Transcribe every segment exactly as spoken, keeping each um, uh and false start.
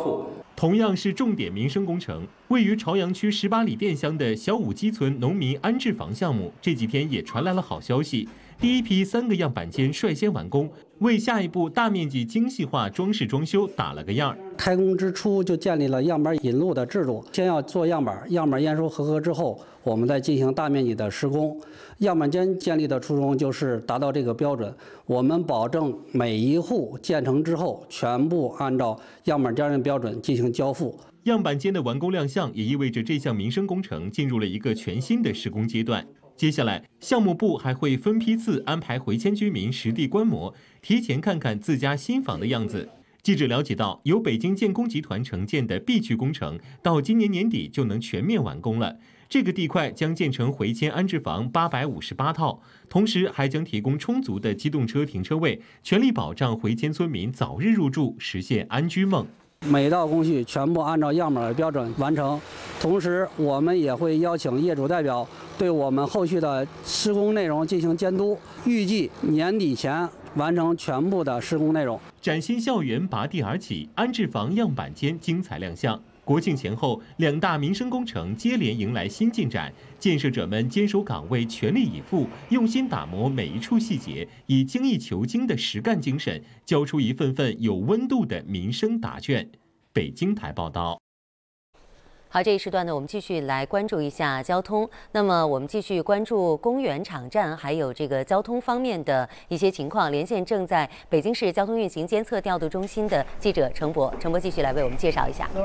付。 同样是重点民生工程，位于朝阳区十八里店乡的小五基村农民安置房项目，这几天也传来了好消息。第一批三个样板间率先完工，为下一步大面积精细化装饰装修打了个样。 开工之初就建立了样板引路的制度，先要做样板，样板验收合格之后，我们再进行大面积的施工。样板间建立的初衷就是达到这个标准，我们保证每一户建成之后，全部按照样板间的标准进行交付。 样板间的完工亮相，也意味着这项民生工程进入了一个全新的施工阶段。接下来，项目部还会分批次安排回迁居民实地观摩，提前看看自家新房的样子。记者了解到，由北京建工集团承建的 B 区工程，到今年年底就能全面完工了。这个地块将建成回迁安置房八百五十八套，同时还将提供充足的机动车停车位，全力保障回迁村民早日入住，实现安居梦。 每道工序全部按照样板的标准完成，同时我们也会邀请业主代表对我们后续的施工内容进行监督，预计年底前完成全部的施工内容。 崭新校园拔地而起，安置房样板间精彩亮相。国庆前后，两大民生工程接连迎来新进展，建设者们坚守岗位，全力以赴，用心打磨每一处细节，以精益求精的实干精神，交出一份份有温度的民生答卷。北京台报道。 好，这一时段呢，我们继续来关注一下交通。那么，我们继续关注公园场站还有这个交通方面的一些情况。连线正在北京市交通运行监测调度中心的记者程博，程博继续来为我们介绍一下。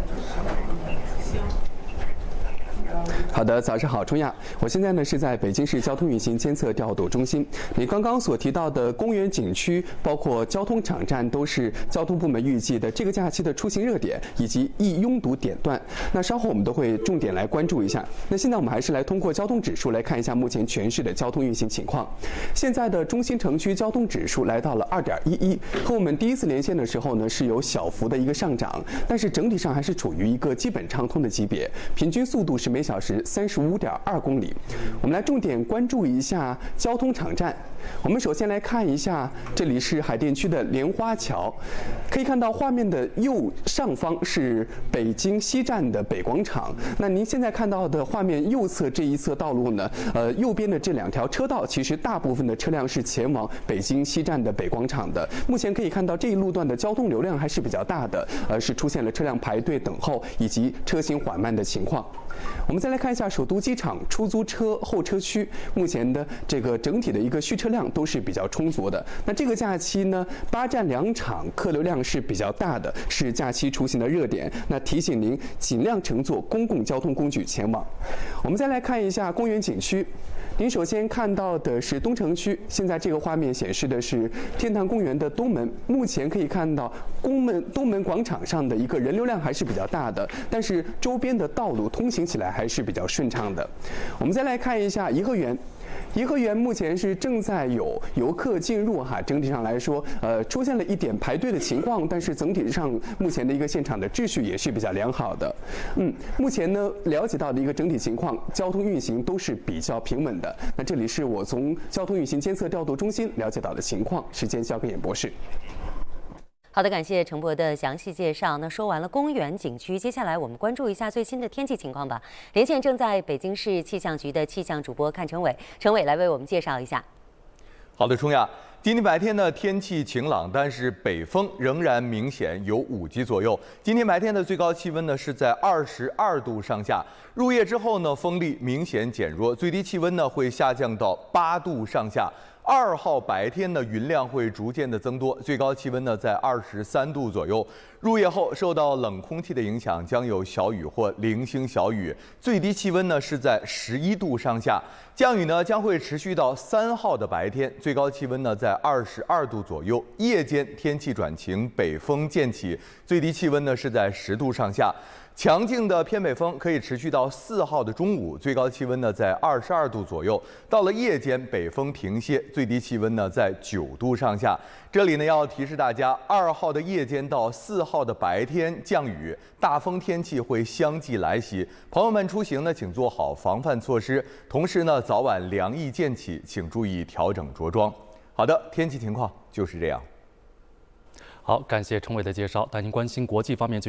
好的，早上好，春亚。我现在呢是在北京市交通运行监测调度中心。你刚刚所提到的公园景区，包括交通场站，都是交通部门预计的这个假期的出行热点以及易拥堵点段。那稍后我们都会重点来关注一下。那现在我们还是来通过交通指数来看一下目前全市的交通运行情况。现在的中心城区交通指数来到了二点一一，和我们第一次连线的时候呢是有小幅的一个上涨，但是整体上还是处于一个基本畅通的级别，平均速度是每小时三十五点二公里。我们来重点关注一下交通场站。我们首先来看一下，这里是海淀区的莲花桥，可以看到画面的右上方是北京西站的北广场。那您现在看到的画面右侧这一侧道路呢，呃，右边的这两条车道，其实大部分的车辆是前往北京西站的北广场的。目前可以看到这一路段的交通流量还是比较大的，呃，是出现了车辆排队等候以及车行缓慢的情况。我们再来看一下首都机场出租车候车区，目前的这个整体的一个续车量都是比较充足的。那这个假期呢，八站两场客流量是比较大的，是假期出行的热点。那提醒您尽量乘坐公共交通工具前往。我们再来看一下公园景区。您首先看到的是东城区，现在这个画面显示的是天坛公园的东门。目前可以看到公门东门广场上的一个人流量还是比较大的，但是周边的道路通行起来还是比较顺畅的。我们再来看一下颐和园。颐和园目前是正在有游客进入哈，整体上来说，呃，出现了一点排队的情况，但是整体上目前的一个现场的秩序也是比较良好的。嗯，目前呢了解到的一个整体情况，交通运行都是比较平稳的。那这里是我从交通运行监测调度中心了解到的情况，时间交给演博士。 好的，感谢程博的详细介绍。那说完了公园景区，接下来我们关注一下最新的天气情况吧。连线正在北京市气象局的气象主播阚成伟，成伟来为我们介绍一下。 好的，冲亚，今天白天呢天气晴朗，但是北风仍然明显，有五级左右。今天白天的最高气温呢是在二十二度上下。入夜之后呢，风力明显减弱，最低气温呢会下降到八度上下。二号白天呢，云量会逐渐的增多，最高气温呢在二十三度左右。入夜后，受到冷空气的影响，将有小雨或零星小雨，最低气温呢是在十一度上下。降雨呢将会持续到三号的白天，最高气温呢在二十二度左右。夜间天气转晴，北风渐起，最低气温呢是在十度上下。强劲的偏北风可以持续到四号的中午，最高气温呢在二十二度左右。到了夜间，北风停歇，最低气温呢在九度上下。这里呢要提示大家，二号的夜间到四号的白天降雨，大风天气会相继来袭。朋友们出行呢，请做好防范措施，同时呢早晚凉意渐起，请注意调整着装。好的，天气情况就是这样。 好，感谢程伟的介绍。带您关心国际方面最。